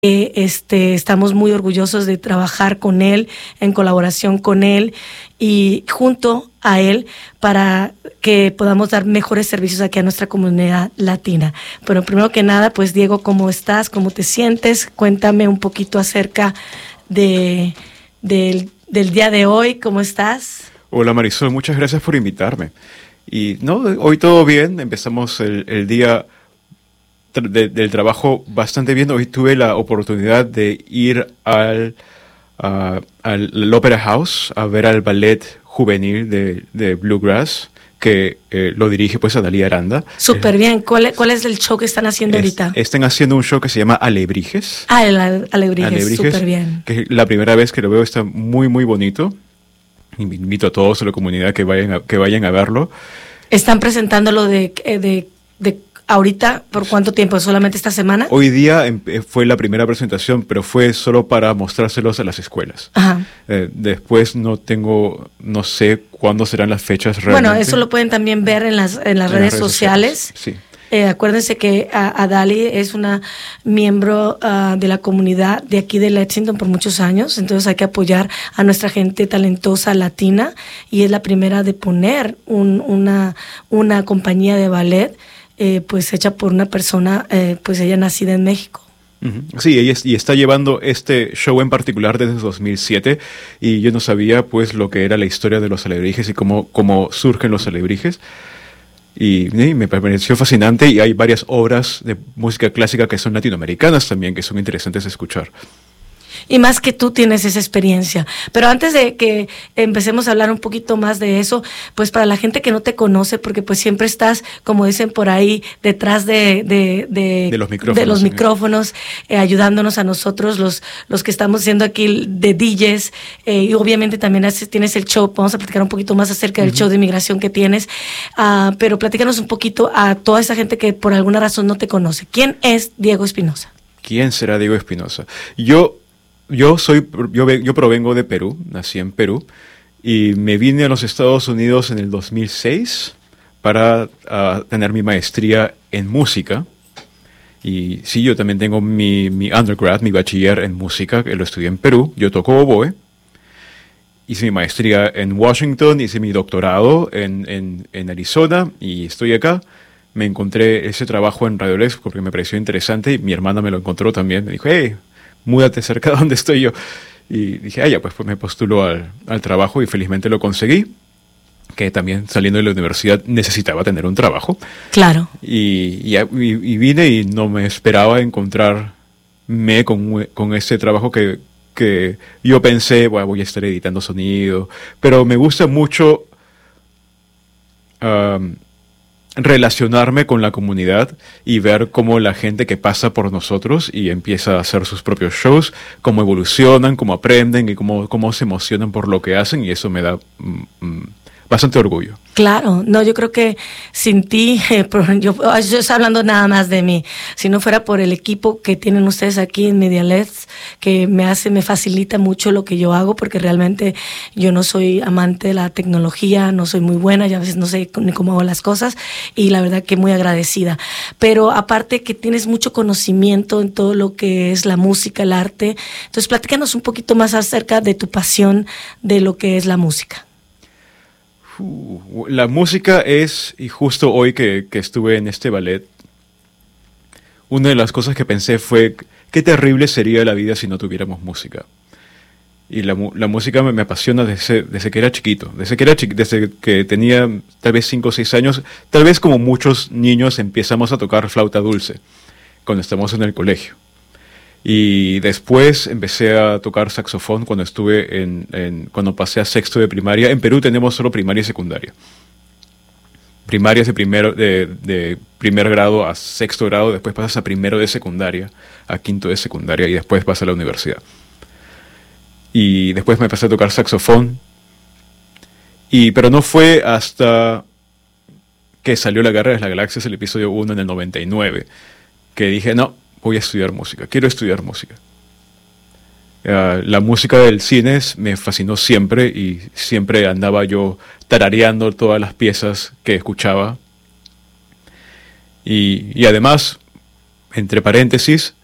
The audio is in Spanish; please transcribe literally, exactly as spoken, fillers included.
Eh, este, estamos muy orgullosos de trabajar con él, en colaboración con él y junto a él para que podamos dar mejores servicios aquí a nuestra comunidad latina. Pero primero que nada, pues Diego, ¿cómo estás? ¿Cómo te sientes? Cuéntame un poquito acerca de, del, del día de hoy. ¿Cómo estás? Hola Marisol, muchas gracias por invitarme. Y no, hoy todo bien, empezamos el, el día De, del trabajo bastante bien. Hoy tuve la oportunidad de ir al, uh, al Opera House a ver al ballet juvenil de, de Bluegrass, que eh, lo dirige pues Adalía Aranda. Súper bien. ¿Cuál, ¿Cuál es el show que están haciendo es, ahorita? Están haciendo un show que se llama Alebrijes. Ah, el Alebrijes, Alebrijes, súper bien. Que la primera vez que lo veo está muy, muy bonito. Invito a todos a la comunidad que vayan a, que vayan a verlo. ¿Están presentándolo de... de, de ¿Ahorita por cuánto tiempo? ¿Solamente esta semana? Hoy día eh, fue la primera presentación, pero fue solo para mostrárselos a las escuelas. Ajá. Eh, después no tengo, no sé cuándo serán las fechas realmente. Bueno, eso lo pueden también ver en las, en las, en redes, las redes sociales. sociales. Sí. Eh, acuérdense que Adali es una miembro uh, de la comunidad de aquí de Lexington por muchos años, entonces hay que apoyar a nuestra gente talentosa latina y es la primera de poner un, una, una compañía de ballet Eh, pues hecha por una persona, eh, pues ella nacida en México. Uh-huh. Sí, ella es, y está llevando este show en particular desde dos mil siete y yo no sabía pues lo que era la historia de los alebrijes y cómo, cómo surgen los alebrijes y, y me pareció fascinante y hay varias obras de música clásica que son latinoamericanas también que son interesantes de escuchar. Y más que tú tienes esa experiencia. Pero antes de que empecemos a hablar un poquito más de eso, pues para la gente que no te conoce, porque pues siempre estás, como dicen por ahí, detrás de, de, de, de los micrófonos, de los sí. micrófonos eh, ayudándonos a nosotros, los, los que estamos haciendo aquí de D Js, eh, y obviamente también haces, tienes el show, vamos a platicar un poquito más acerca del uh-huh. show de inmigración que tienes, uh, pero platícanos un poquito a toda esa gente que por alguna razón no te conoce. ¿Quién es Diego Espinosa? ¿Quién será Diego Espinosa? Yo... Yo soy, yo, yo provengo de Perú, nací en Perú y me vine a los Estados Unidos en el dos mil seis para uh, tener mi maestría en música. Y sí, yo también tengo mi, mi undergrad, mi bachiller en música, que lo estudié en Perú. Yo toco oboe. Hice mi maestría en Washington, hice mi doctorado en, en, en Arizona y estoy acá. Me encontré ese trabajo en Radio Lex porque me pareció interesante y mi hermana me lo encontró también. Me dijo, hey, múdate cerca de donde estoy yo. Y dije, ah, ya, pues, pues me postulo al, al trabajo y felizmente lo conseguí, que también saliendo de la universidad necesitaba tener un trabajo. Claro. Y, y, y vine y no me esperaba encontrarme con, con ese trabajo que, que yo pensé, bueno, voy a estar editando sonido, pero me gusta mucho um, relacionarme con la comunidad y ver cómo la gente que pasa por nosotros y empieza a hacer sus propios shows, cómo evolucionan, cómo aprenden y cómo, cómo se emocionan por lo que hacen y eso me da mm, bastante orgullo. Claro, no, yo creo que sin ti, eh, yo, yo estoy hablando nada más de mí, si no fuera por el equipo que tienen ustedes aquí en Medialets, que me hace, me facilita mucho lo que yo hago, porque realmente yo no soy amante de la tecnología, no soy muy buena, y a veces no sé ni cómo hago las cosas, y la verdad que muy agradecida. Pero aparte que tienes mucho conocimiento en todo lo que es la música, el arte, entonces platícanos un poquito más acerca de tu pasión de lo que es la música. La música es, y justo hoy que, que estuve en este ballet, una de las cosas que pensé fue, qué terrible sería la vida si no tuviéramos música. Y la, la música me, me apasiona desde, desde que era chiquito, desde que, era chiqu- desde que tenía tal vez cinco o seis años, tal vez como muchos niños empezamos a tocar flauta dulce cuando estamos en el colegio. Y después empecé a tocar saxofón cuando estuve en, en cuando pasé a sexto de primaria. En Perú tenemos solo primaria y secundaria. Primaria es de, primero, de, de primer grado a sexto grado, después pasas a primero de secundaria, a quinto de secundaria y después vas a la universidad. Y después me empecé a tocar saxofón. Y, pero no fue hasta que salió La Guerra de las Galaxias, el episodio uno en el noventa y nueve, que dije, no, voy a estudiar música, quiero estudiar música. Uh, la música del cine me fascinó siempre y siempre andaba yo tarareando todas las piezas que escuchaba. Y, y además, entre paréntesis,